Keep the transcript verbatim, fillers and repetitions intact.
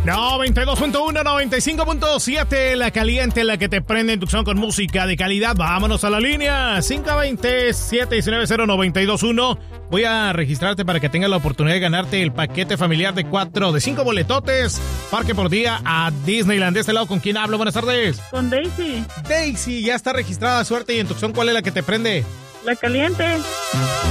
noventa y dos punto uno, noventa y cinco punto siete, la caliente, la que te prende en Tucson con música de calidad. Vámonos a la línea cinco dos cero, siete uno nueve, cero nueve dos uno. Voy a registrarte para que tengas la oportunidad de ganarte el paquete familiar de cuatro, de cinco boletotes, parque por día a Disneyland. De este lado, ¿con quién hablo? Buenas tardes. Con Daisy. Daisy, ya está registrada. Suerte. ¿Y en Tucson cuál es la que te prende? La caliente.